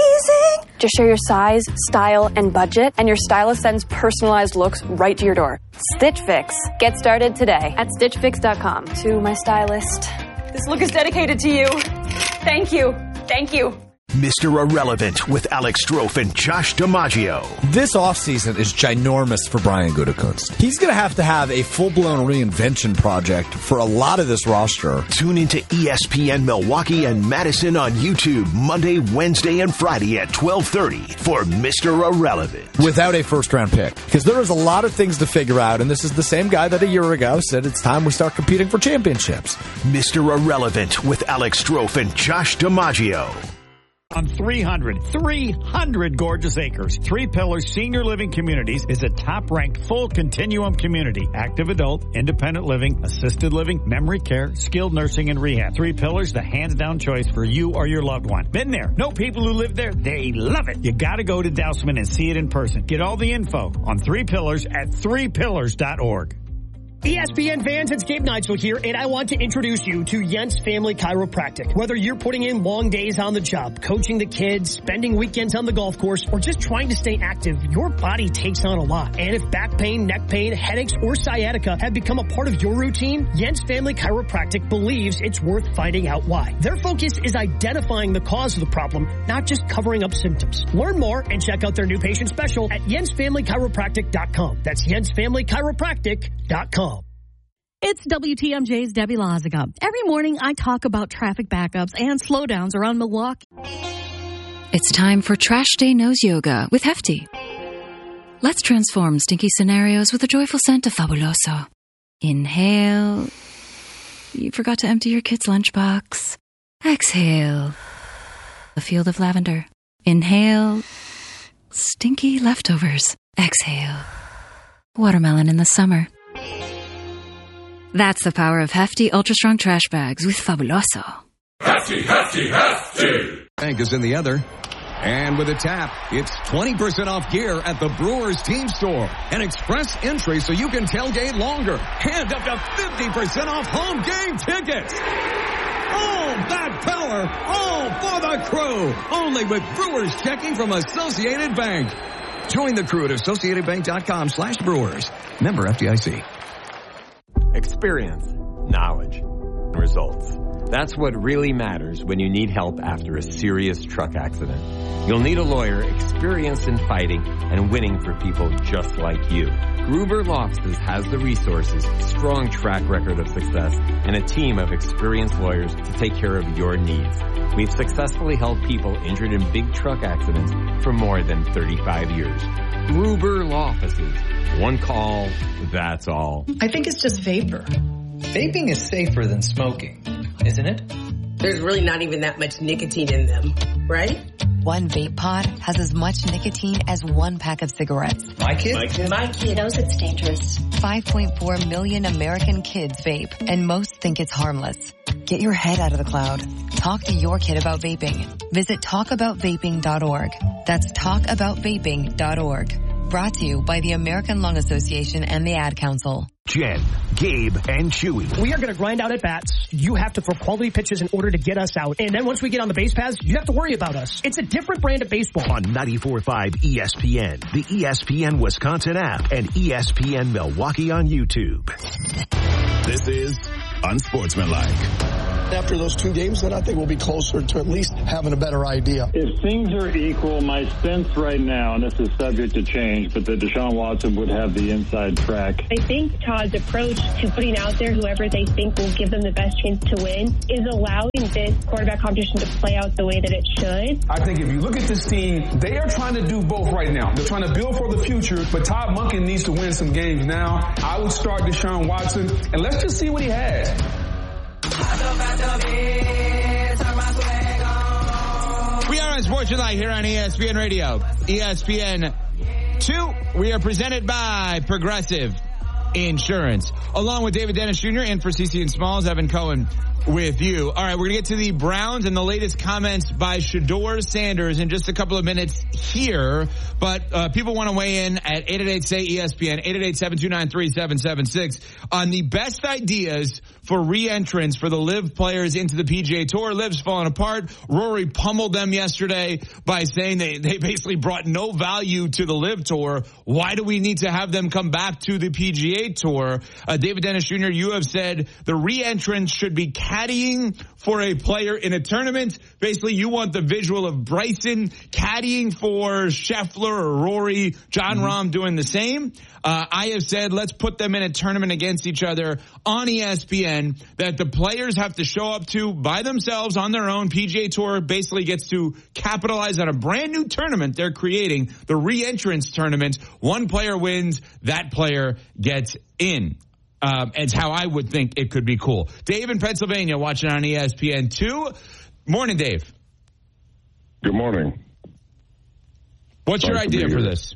Just share your size, style, and budget, and your stylist sends personalized looks right to your door. Stitch Fix. Get started today at stitch fix dot com. To my stylist. This look is dedicated to you. Thank you. Thank you. Mister Irrelevant with Alex Strofe and Josh DiMaggio. This offseason is ginormous for Brian Gutekunst. He's going to have to have a full-blown reinvention project for a lot of this roster. Tune into E S P N Milwaukee and Madison on YouTube Monday, Wednesday, and Friday at twelve thirty for Mister Irrelevant. Without a first-round pick. Because there is a lot of things to figure out, and this is the same guy that a year ago said it's time we start competing for championships. Mister Irrelevant with Alex Strofe and Josh DiMaggio. On three hundred, three hundred gorgeous acres, Three Pillars Senior Living Communities is a top-ranked full continuum community. Active adult, independent living, assisted living, memory care, skilled nursing, and rehab. Three Pillars, the hands-down choice for you or your loved one. Been there. Know people who live there. They love it. You gotta go to Dousman and see it in person. Get all the info on Three Pillars at three pillars dot org. E S P N fans, it's Gabe Neitzel here, and I want to introduce you to Jens Family Chiropractic. Whether you're putting in long days on the job, coaching the kids, spending weekends on the golf course, or just trying to stay active, your body takes on a lot. And if back pain, neck pain, headaches, or sciatica have become a part of your routine, Jens Family Chiropractic believes it's worth finding out why. Their focus is identifying the cause of the problem, not just covering up symptoms. Learn more and check out their new patient special at jens family chiropractic dot com. That's jens family chiropractic dot com. It's W T M J's Debbie Loziga. Every morning I talk about traffic backups and slowdowns around Milwaukee. It's time for Trash Day Nose Yoga with Hefty. Let's transform stinky scenarios with a joyful scent of Fabuloso. Inhale. You forgot to empty your kid's lunchbox. Exhale. A field of lavender. Inhale. Stinky leftovers. Exhale. Watermelon in the summer. That's the power of Hefty Ultra Strong Trash Bags with Fabuloso. Hefty, Hefty, Hefty! Bank is in the other. And with a tap, it's twenty percent off gear at the Brewers team store. An express entry so you can tailgate longer. And up to fifty percent off home game tickets. All that power, all for the crew. Only with Brewers checking from Associated Bank. Join the crew at associated bank dot com slash brewers. Member F D I C. Experience, knowledge, results. That's what really matters when you need help after a serious truck accident. You'll need a lawyer experienced in fighting and winning for people just like you. Gruber Law Offices has the resources, strong track record of success, and a team of experienced lawyers to take care of your needs. We've successfully helped people injured in big truck accidents for more than thirty-five years. Gruber Law Offices. One call, that's all. I think it's just vapor. Vaping is safer than smoking, isn't it? There's really not even that much nicotine in them, right? One vape pod has as much nicotine as one pack of cigarettes. My kid? My kid, My kid knows it's dangerous. five point four million American kids vape, and most think it's harmless. Get your head out of the cloud. Talk to your kid about vaping. Visit talk about vaping dot org. That's talk about vaping dot org. Brought to you by the American Lung Association and the Ad Council. Jen, Gabe, and Chewy. We are going to grind out at bats. You have to throw quality pitches in order to get us out. And then once we get on the base paths, you have to worry about us. It's a different brand of baseball. On ninety-four point five E S P N, the E S P N Wisconsin app, and E S P N Milwaukee on YouTube. This is Unsportsmanlike. After those two games, then I think we'll be closer to at least having a better idea. If things are equal, my sense right now, and this is subject to change, but that Deshaun Watson would have the inside track. I think Todd's approach to putting out there whoever they think will give them the best chance to win is allowing this quarterback competition to play out the way that it should. I think if you look at this team, they are trying to do both right now. They're trying to build for the future, but Todd Monken needs to win some games now. I would start Deshaun Watson, and let's just see what he has. We are on Sports July here on E S P N Radio. E S P N two, we are presented by Progressive Insurance. Along with David Dennis Junior and for C C and Smalls, Evan Cohen with you. All right, we're going to get to the Browns and the latest comments by Shedeur Sanders in just a couple of minutes here. But uh, people want to weigh in at eight eight eight, S A Y, E S P N, eight eight eight, seven two nine, three seven seven six on the best ideas for re-entrance for the Liv players into the P G A Tour. Liv's falling apart. Rory pummeled them yesterday by saying they, they basically brought no value to the Liv Tour. Why do we need to have them come back to the P G A Tour? Uh, David Dennis Junior, you have said the re-entrance should be caddying for a player in a tournament. Basically, you want the visual of Bryson caddying for Scheffler or Rory, John mm-hmm. Rahm doing the same. Uh, I have said let's put them in a tournament against each other on E S P N that the players have to show up to by themselves on their own. P G A Tour basically gets to capitalize on a brand new tournament they're creating, the re-entrance tournament. One player wins, that player gets in. Um, it's how I would think it could be cool. Dave in Pennsylvania watching on E S P N two. Morning, Dave. Good morning. What's your idea for this?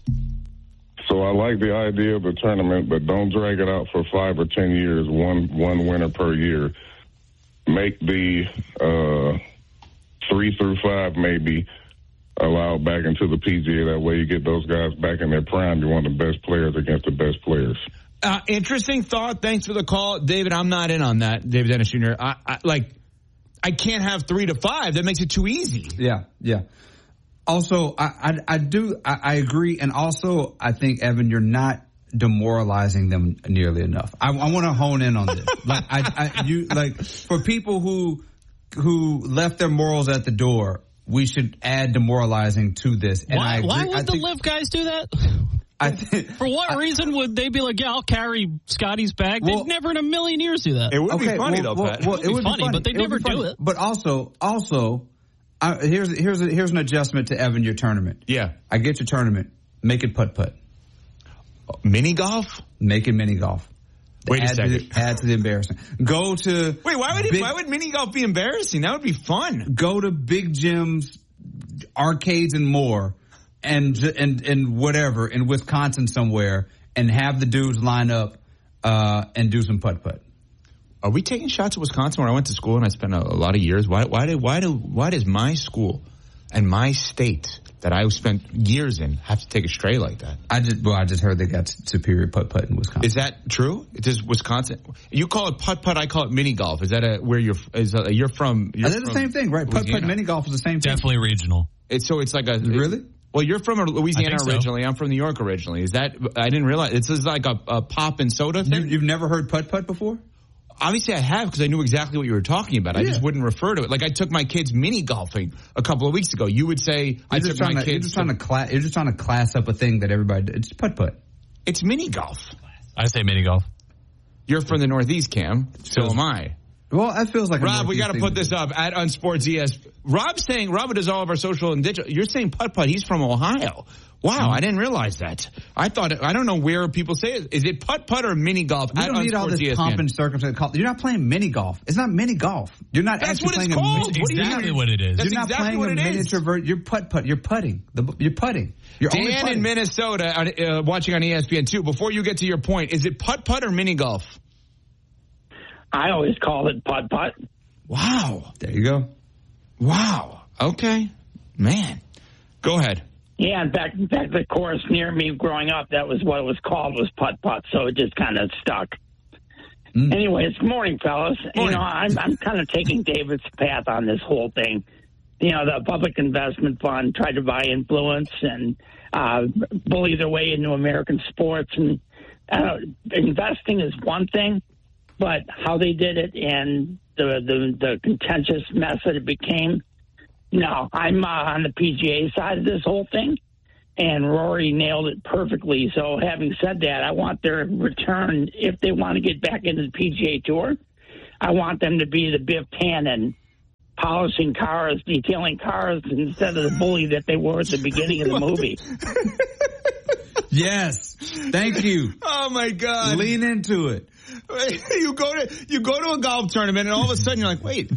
So I like the idea of the tournament, but don't drag it out for five or ten years, one one winner per year. Make the uh, three through five maybe allowed back into the P G A. That way you get those guys back in their prime. You want the best players against the best players. Uh, interesting thought. Thanks for the call, David. I'm not in on that, David Dennis Junior I, I, like, I can't have three to five. That makes it too easy. Yeah, yeah. Also, I, I, I do, I, I agree. And also, I think, Evan, you're not demoralizing them nearly enough. I, I want to hone in on this. like, I, I, you, like, for people who, who left their morals at the door, we should add demoralizing to this. And why, I agree. why would I the think, Liv guys do that? I think, For what I, reason would they be like, yeah, I'll carry Scotty's bag? Well, They'd never in a million years do that. It would okay, be funny, well, though, well, Pat. Well, it would be, funny, funny, but they'd never do it. But also, also, I, here's here's a, here's an adjustment to Evan, your tournament. Yeah. I get your tournament. Make it putt-putt. Mini golf? Make it mini golf. Wait add a second. To the, add to the embarrassing. Go to... Wait, why would big, it, why would mini golf be embarrassing? That would be fun. Go to big gyms, arcades, and more, and and and whatever, in Wisconsin somewhere, and have the dudes line up uh, and do some putt-putt. Are we taking shots at Wisconsin where I went to school and I spent a, a lot of years? Why, why, did, why, do, why does my school and my state that I spent years in have to take a stray like that? I just well, I just heard they got superior putt-putt in Wisconsin. Is that true? Does Wisconsin? You call it putt-putt, I call it mini golf. Is that a, where you're? Is a, you're from? You're That's from the same thing, right? Putt-putt, mini golf is the same thing. Definitely regional. It's so it's like a really. It, well, you're from Louisiana so. originally. I'm from New York originally. Is that? I didn't realize this is like a, a pop and soda thing. You, you've never heard putt-putt before? Obviously, I have because I knew exactly what you were talking about. I yeah. just wouldn't refer to it. Like I took my kids mini golfing a couple of weeks ago. You would say you're I took my to, kids. You're just, trying to cla- you're just trying to class up a thing that everybody. It's putt putt. It's mini golf. I say mini golf. You're from the Northeast, Cam. So am I. Well, that feels like Rob. We got to put this up at Unsports E S. Rob's saying Rob does all of our social and digital. You're saying putt putt. He's from Ohio. Wow, mm-hmm. I didn't realize that. I thought, I don't know where people say it. Is it putt-putt or mini golf? You don't need all this pomp and circumstance. You're not playing mini golf. It's not mini golf. You're not That's actually what playing it's called. a That's exactly what it is. That's You're not exactly playing what a it miniature version. You're putt-putt. You're putting. The, you're putting. You're Dan only putting. in Minnesota, uh, watching on E S P N two, before you get to your point, is it putt-putt or mini golf? I always call it putt-putt. Wow. There you go. Wow. Okay. Man. Go ahead. Yeah, in fact, in fact, the course near me growing up, that was what it was called, was putt-putt, so it just kind of stuck. Mm. Anyways, good morning, fellas. Morning. You know, I'm, I'm kind of taking David's path on this whole thing. You know, the public investment fund tried to buy influence and uh, bully their way into American sports. And uh, investing is one thing, but how they did it and the the, the contentious mess that it became. No, I'm uh, on the P G A side of this whole thing, and Rory nailed it perfectly. So having said that, I want their return, if they want to get back into the P G A Tour, I want them to be the Biff Tannen, polishing cars, detailing cars, instead of the bully that they were at the beginning of the movie. Yes. Thank you. Oh, my God. Lean into it. You go to you go to a golf tournament, and all of a sudden you're like, wait,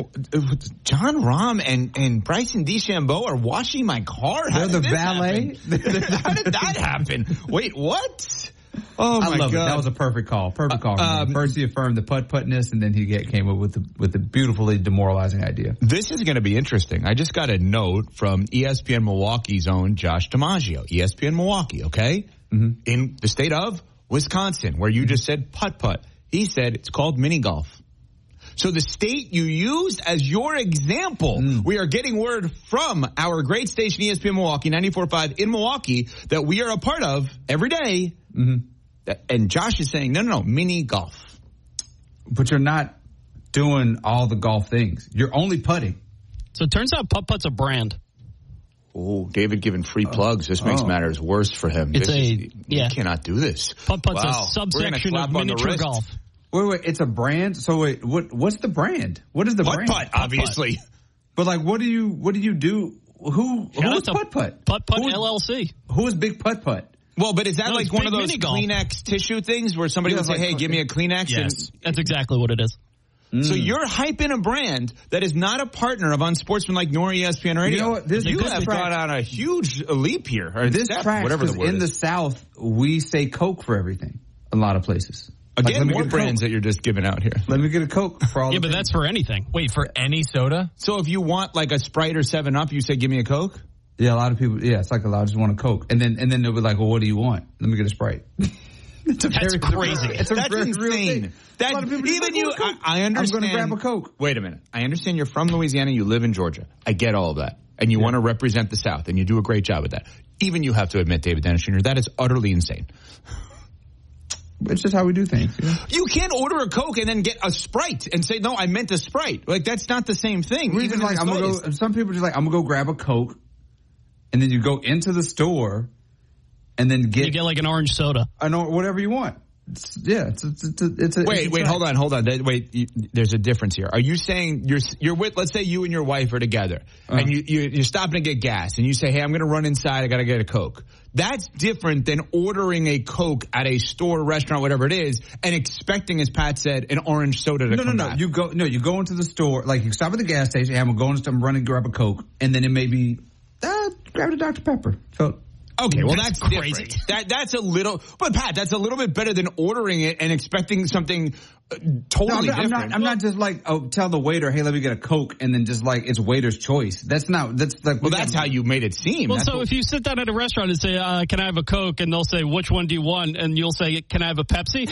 John Rahm and, and Bryson DeChambeau are washing my car? How They're did the this valet? happen? How did that happen? Wait, what? Oh, I my love God. it. That was a perfect call. Perfect call. Uh, um, First he affirmed the putt-puttness, and then he get, came up with the, with the beautifully demoralizing idea. This is going to be interesting. I just got a note from E S P N Milwaukee's own Josh DiMaggio. E S P N Milwaukee, okay? Mm-hmm. In the state of Wisconsin, where you just said putt-putt. He said it's called mini golf. So the state you used as your example, mm. we are getting word from our great station E S P N Milwaukee, ninety-four point five in Milwaukee, that we are a part of every day. Mm-hmm. And Josh is saying, no, no, no, mini golf. But you're not doing all the golf things. You're only putting. So it turns out putt-putt's a brand. Oh, David giving free plugs. This makes oh. matters worse for him. It's this a, is, yeah. You cannot do this. Putt-putt's wow. a subsection of miniature golf. Wait, wait, it's a brand? So wait, what? What's the brand? What is the putt brand? Putt-putt, obviously. Putt-putt. But like, what do you, what do you do? Who, who is Putt-putt? Putt-putt L L C. Who is Big Putt-putt? Well, but is that no, like one of those Kleenex tissue things where somebody yeah, would say, like, hey, give me a Kleenex? Yes, and, that's exactly what it is. Mm. So you're hyping a brand that is not a partner of Unsportsmanlike nor E S P N Radio. You know what? This, you this have track, gone on a huge leap here. Or this step, tracks, whatever the word in is. the South, we say Coke for everything. A lot of places. Again, like, more brands Coke. that you're just giving out here. Let me get a Coke for all Yeah, the but things. that's for anything. Wait, for any soda? So if you want like a Sprite or seven up, you say, give me a Coke? Yeah, a lot of people, yeah, it's like a lot just want a Coke. And then and then they'll be like, well, what do you want? Let me get a Sprite. It's a That's very, crazy. It's a That's very insane. real thing. That, even like, you, I, I understand. I'm going to grab a Coke. Wait a minute. I understand you're from Louisiana, you live in Georgia. I get all of that. And you yeah. want to represent the South, and you do a great job at that. Even you have to admit, David Dennis Junior, that is utterly insane. It's just how we do things. You know? You can't order a Coke and then get a Sprite and say, no, I meant a Sprite. Like, that's not the same thing. Even like, I'm gonna go, some people just like, I'm going to go grab a Coke, and then you go into the store, and then get... You get like an orange soda. An, whatever you want. It's, yeah, it's, it's, it's, it's a... Wait, it's a wait, track. hold on, hold on. Wait, you, there's a difference here. Are you saying you're you're with, let's say you and your wife are together, uh-huh. and you, you, you're stopping to get gas, and you say, hey, I'm going to run inside, I got to get a Coke. That's different than ordering a Coke at a store, restaurant, whatever it is, and expecting, as Pat said, an orange soda to no, come No, no, back. no. You go, no, you go into the store, like you stop at the gas station, hey, I'm going to I'm running, grab a Coke, and then it may be, uh, grab a Doctor Pepper. So, Okay, well, that's, that's crazy. Different. That That's a little, but Pat, that's a little bit better than ordering it and expecting something uh, totally no, I'm, different. not, I'm not, I'm not just like, oh, tell the waiter, hey, let me get a Coke, and then just like, it's waiter's choice. That's not, that's like. Well, that's how you made it seem. Well, that's so what, if you sit down at a restaurant and say, uh, can I have a Coke? And they'll say, which one do you want? And you'll say, can I have a Pepsi?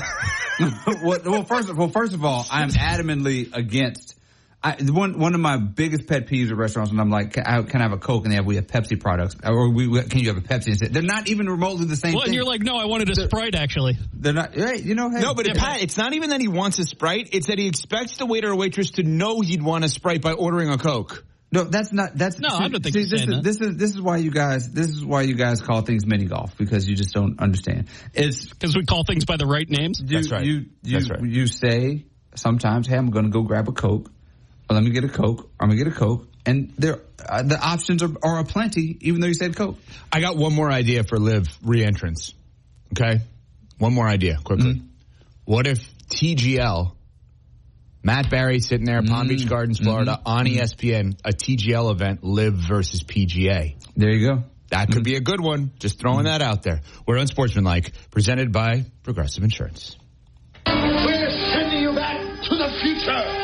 well, well, first, well, first of all, I'm adamantly against. I, one one of my biggest pet peeves at restaurants when I'm like, can I, can I have a Coke? And they have, we have Pepsi products. Or we, can you have a Pepsi? And say, they're not even remotely the same well, thing. And you're like, no, I wanted a they're, Sprite, actually. They're not, hey, you know, hey. No, but it, Pat, it's not even that he wants a Sprite. It's that he expects the waiter or waitress to know he'd want a Sprite by ordering a Coke. No, that's not, that's. No, see, I don't think see, he's this saying is, that. This is, this is why you guys, this is why you guys call things mini golf, because you just don't understand. It's. Because we call things by the right names? You, that's right. You, you, that's right. You say sometimes, hey, I'm going to go grab a Coke. Or let me get a Coke. I'm going to get a Coke. And there, uh, the options are, are aplenty, even though you said Coke. I got one more idea for Liv re-entrance. Okay? One more idea, quickly. Mm-hmm. What if T G L, Matt Barry sitting there, mm-hmm. Palm Beach Gardens, Florida, mm-hmm. on E S P N, a T G L event, Liv versus P G A. There you go. That could mm-hmm. be a good one. Just throwing mm-hmm. that out there. We're Unsportsmanlike, presented by Progressive Insurance. We're sending you back to the future.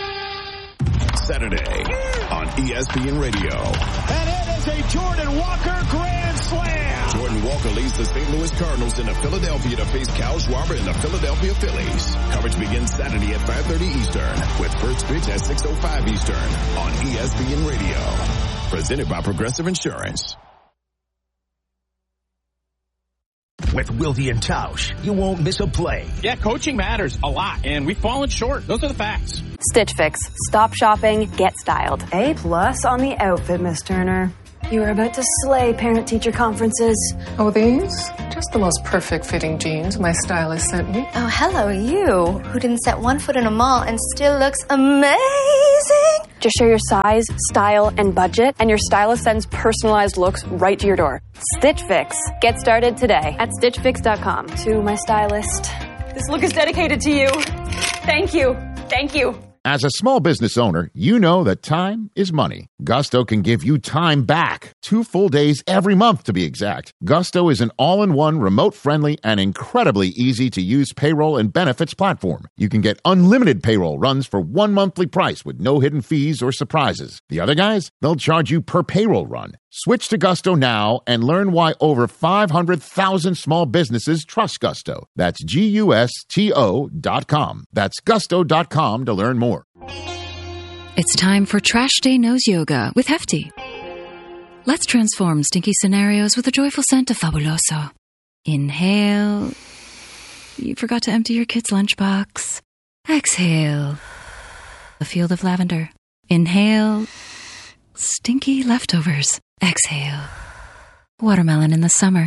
Saturday on E S P N Radio. And it is a Jordan Walker grand slam. Jordan Walker leads the Saint Louis Cardinals into Philadelphia to face Kyle Schwarber and the Philadelphia Phillies. Coverage begins Saturday at five thirty Eastern with first pitch at six oh five Eastern on E S P N Radio. Presented by Progressive Insurance. With Wilde and Tausch, you won't miss a play. Yeah, coaching matters a lot, and we've fallen short. Those are the facts. Stitch Fix. Stop shopping, get styled. A plus on the outfit, Miss Turner. You were about to slay parent-teacher conferences. Oh, these? Just the most perfect fitting jeans my stylist sent me. Oh, hello, you, who didn't set one foot in a mall and still looks amazing. Just share your size, style, and budget, and your stylist sends personalized looks right to your door. Stitch Fix. Get started today at stitch fix dot com. To my stylist. This look is dedicated to you. Thank you. Thank you. As a small business owner, you know that time is money. Gusto can give you time back. Two full days every month, to be exact. Gusto is an all-in-one, remote-friendly, and incredibly easy-to-use payroll and benefits platform. You can get unlimited payroll runs for one monthly price with no hidden fees or surprises. The other guys, they'll charge you per payroll run. Switch to Gusto now and learn why over five hundred thousand small businesses trust Gusto. That's G U S T O dot com. That's gusto dot com to learn more. It's time for Trash Day Knows Yoga with Hefty. Let's transform stinky scenarios with a joyful scent of Fabuloso. Inhale. You forgot to empty your kid's lunchbox. Exhale. A field of lavender. Inhale. Stinky leftovers. Exhale. Watermelon in the summer.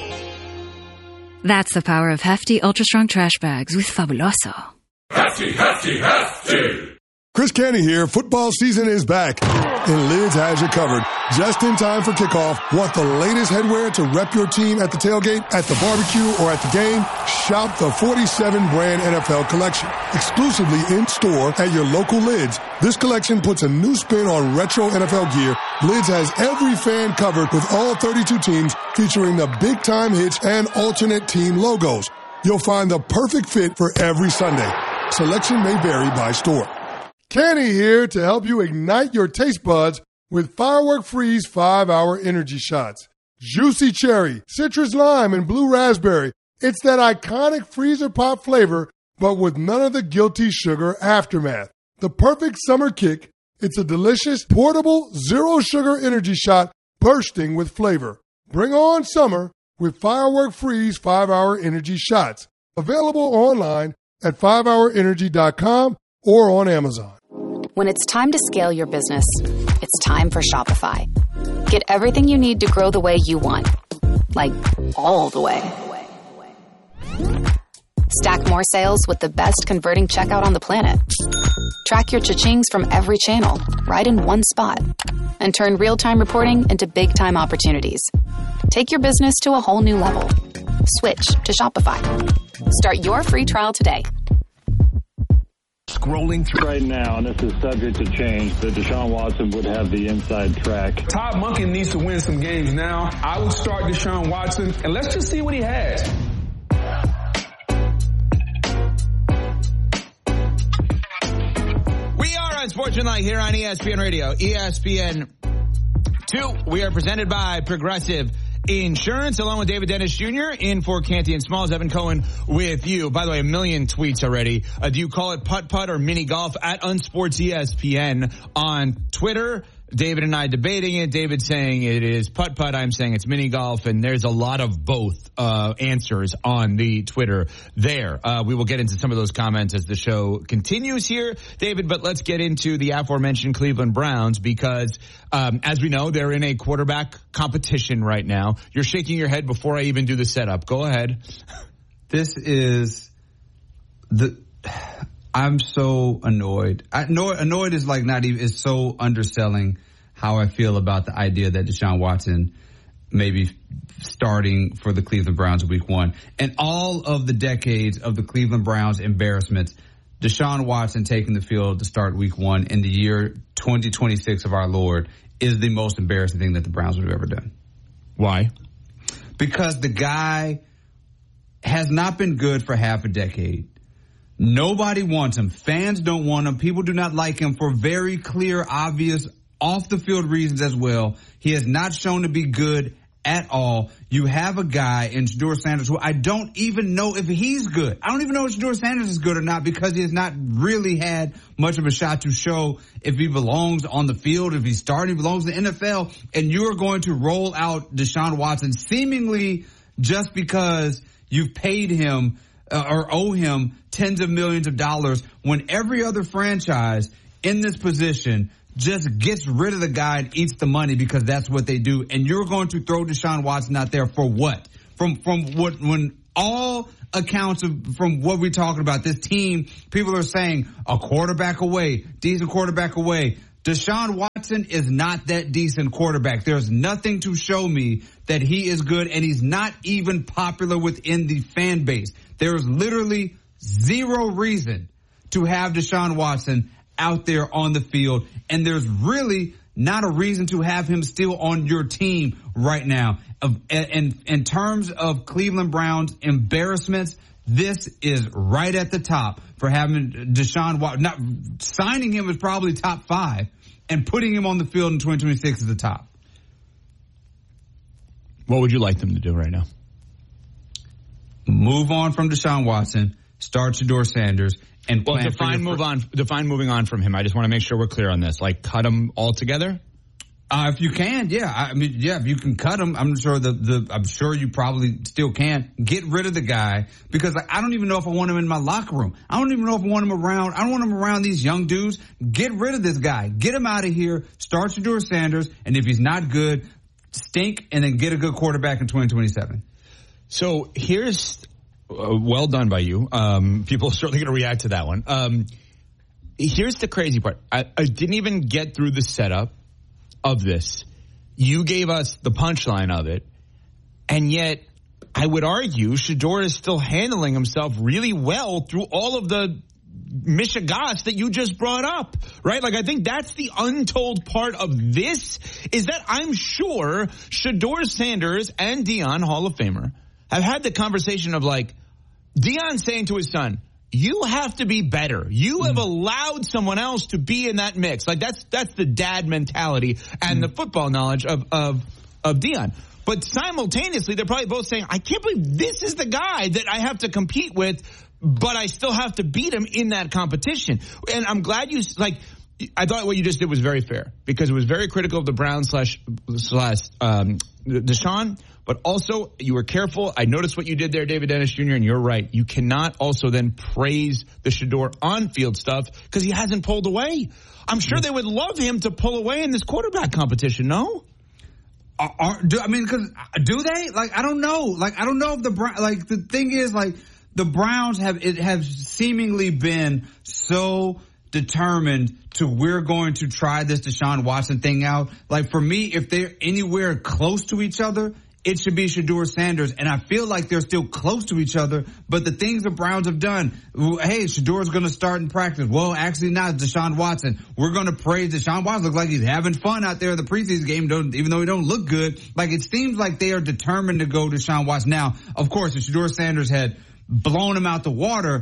That's the power of Hefty Ultra Strong Trash Bags with Fabuloso. Hefty, hefty, hefty! Chris Canty here. Football season is back, and Lids has you covered. Just in time for kickoff. Want the latest headwear to rep your team at the tailgate, at the barbecue, or at the game? Shop the forty-seven brand N F L collection. Exclusively in-store at your local Lids. This collection puts a new spin on retro N F L gear. Lids has every fan covered with all thirty-two teams, featuring the big-time hits and alternate team logos. You'll find the perfect fit for every Sunday. Selection may vary by store. Kenny here to help you ignite your taste buds with Firework Freeze five hour Energy Shots. Juicy cherry, citrus lime, and blue raspberry. It's that iconic freezer pop flavor, but with none of the guilty sugar aftermath. The perfect summer kick. It's a delicious, portable, zero-sugar energy shot bursting with flavor. Bring on summer with Firework Freeze five hour Energy Shots. Available online at five hour energy dot com or on Amazon. When it's time to scale your business, it's time for Shopify. Get everything you need to grow the way you want. Like, all the way. Stack more sales with the best converting checkout on the planet. Track your cha-chings from every channel, right in one spot. And turn real-time reporting into big-time opportunities. Take your business to a whole new level. Switch to Shopify. Start your free trial today. Scrolling through right now, and this is subject to change, that Deshaun Watson would have the inside track. Todd Monken needs to win some games now. I would start Deshaun Watson, and let's just see what he has. We are on Sportsmanlike here on E S P N Radio. E S P N two, we are presented by Progressive Insurance, along with David Dennis Junior in for Canty and Smalls. Evan Cohen with you. By the way, a million tweets already. Uh, do you call it putt-putt or mini golf? At Unsports E S P N on Twitter. David and I debating it. David saying it is putt-putt. I'm saying it's mini golf. And there's a lot of both uh, answers on the Twitter there. Uh, we will get into some of those comments as the show continues here, David. But let's get into the aforementioned Cleveland Browns because, um, as we know, they're in a quarterback competition right now. You're shaking your head before I even do the setup. Go ahead. This is the... I'm so annoyed. I, annoyed. Annoyed is like not even, is so underselling how I feel about the idea that Deshaun Watson may be starting for the Cleveland Browns week one. And all of the decades of the Cleveland Browns embarrassments, Deshaun Watson taking the field to start week one in the year twenty twenty-six of our Lord is the most embarrassing thing that the Browns would have ever done. Why? Because the guy has not been good for half a decade. Nobody wants him. Fans don't want him. People do not like him for very clear, obvious, off-the-field reasons as well. He has not shown to be good at all. You have a guy in Shedeur Sanders who I don't even know if he's good. I don't even know if Shedeur Sanders is good or not because he has not really had much of a shot to show if he belongs on the field, if he's starting, belongs in the N F L. And you're going to roll out Deshaun Watson seemingly just because you've paid him uh, or owe him tens of millions of dollars when every other franchise in this position just gets rid of the guy and eats the money because that's what they do. And you're going to throw Deshaun Watson out there for what? From from what when all accounts of from what we're talking about, this team, people are saying a quarterback away, decent quarterback away. Deshaun Watson is not that decent quarterback. There's nothing to show me that he is good, and he's not even popular within the fan base. There is literally zero reason to have Deshaun Watson out there on the field, and there's really not a reason to have him still on your team right now. And in terms of Cleveland Browns embarrassments, this is right at the top for having Deshaun Watson. Not signing him is probably top five, and putting him on the field in twenty twenty-six is the top. What would you like them to do right now? Move on from Deshaun Watson, start Shedeur Sanders, and well, plan define for move fr- on. Define moving on from him. I just want to make sure we're clear on this. Like, cut him altogether. Uh, if you can, yeah. I mean, yeah, if you can cut him, I'm sure the, the, I'm sure you probably still can. Get rid of the guy because like, I don't even know if I want him in my locker room. I don't even know if I want him around. I don't want him around these young dudes. Get rid of this guy. Get him out of here. Start Shedeur Sanders. And if he's not good, stink and then get a good quarterback in twenty twenty-seven. So here's, uh, well done by you. Um, people are certainly going to react to that one. Um, here's the crazy part. I, I didn't even get through the setup of this. You gave us the punchline of it, and yet I would argue Shedeur is still handling himself really well through all of the mishigas that you just brought up, right? Like, I think that's the untold part of this, is that I'm sure Shedeur Sanders and Deion, Hall of Famer, have had the conversation of like, Deion saying to his son, you have to be better. You have allowed someone else to be in that mix. Like, that's that's the dad mentality and the football knowledge of of of Deion. But simultaneously, they're probably both saying, I can't believe this is the guy that I have to compete with, but I still have to beat him in that competition. And I'm glad you, like, I thought what you just did was very fair because it was very critical of the Browns slash slash um, Deshaun. But also, you were careful. I noticed what you did there, David Dennis Junior, and you're right. You cannot also then praise the Shedeur on-field stuff because he hasn't pulled away. I'm sure they would love him to pull away in this quarterback competition, no? Are, are, do, I mean, because do they? Like, I don't know. Like, I don't know if the Browns, like, the thing is, like, the Browns have, it have seemingly been so determined to we're going to try this Deshaun Watson thing out. Like, for me, if they're anywhere close to each other, it should be Shedeur Sanders, and I feel like they're still close to each other, but the things the Browns have done, hey, Shadeur's going to start in practice. Well, actually not, Deshaun Watson. We're going to praise Deshaun Watson. Looks like he's having fun out there in the preseason game, don't, even though he don't look good. Like, it seems like they are determined to go Deshaun Watson. Now, of course, if Shedeur Sanders had blown him out the water,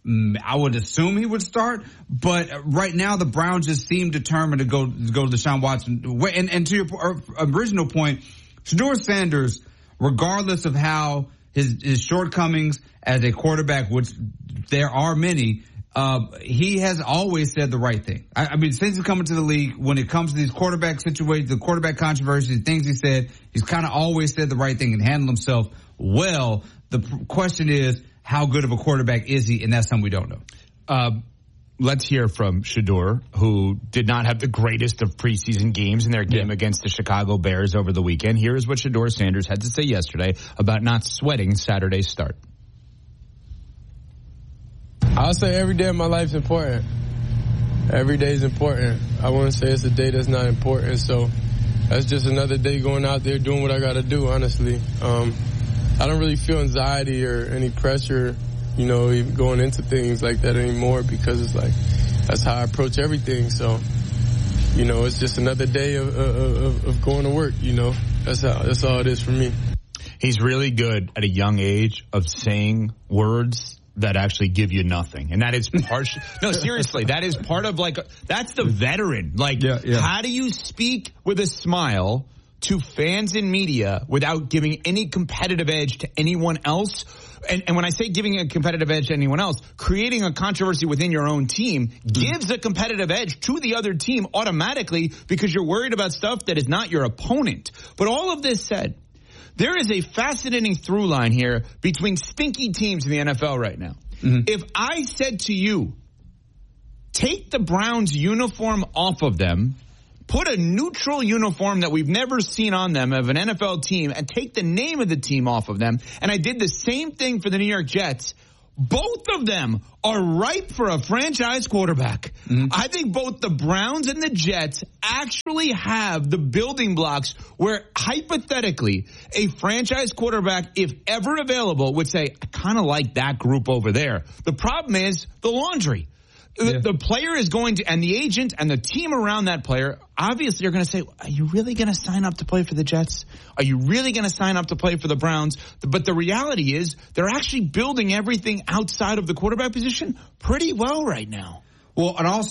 I would assume he would start, but right now the Browns just seem determined to go, go Deshaun Watson. And, and to your original point, Shedeur Sanders, regardless of how his, his shortcomings as a quarterback, which there are many, uh, he has always said the right thing. I, I mean, since he's coming to the league, when it comes to these quarterback situations, the quarterback controversies, things he said, he's kind of always said the right thing and handled himself well. The p- question is, how good of a quarterback is he? And that's something we don't know. Uh, Let's hear from Shedeur, who did not have the greatest of preseason games in their game yeah. against the Chicago Bears over the weekend. Here is what Shedeur Sanders had to say yesterday about not sweating Saturday's start. I'll say every day of my life is important. Every day is important. I wouldn't say it's a day that's not important. So that's just another day going out there doing what I got to do, honestly. Um, I don't really feel anxiety or any pressure, you know, even going into things like that anymore because it's like, that's how I approach everything. So, you know, it's just another day of, of, of going to work, you know. That's how, that's all it is for me. He's really good at a young age of saying words that actually give you nothing. And that is partial. No, seriously, that is part of like, that's the veteran. Like, yeah, yeah. How do you speak with a smile to fans and media without giving any competitive edge to anyone else? And, and when I say giving a competitive edge to anyone else, creating a controversy within your own team gives a competitive edge to the other team automatically because you're worried about stuff that is not your opponent. But all of this said, there is a fascinating through line here between stinky teams in the N F L right now. Mm-hmm. If I said to you, take the Browns uniform off of them, put a neutral uniform that we've never seen on them of an N F L team, and take the name of the team off of them, and I did the same thing for the New York Jets, both of them are ripe for a franchise quarterback. Mm-hmm. I think both the Browns and the Jets actually have the building blocks where, hypothetically, a franchise quarterback, if ever available, would say, I kind of like that group over there. The problem is the laundry. Yeah. The, the player is going to, and the agent and the team around that player, obviously are going to say, are you really going to sign up to play for the Jets? Are you really going to sign up to play for the Browns? But the reality is they're actually building everything outside of the quarterback position pretty well right now. Well, and also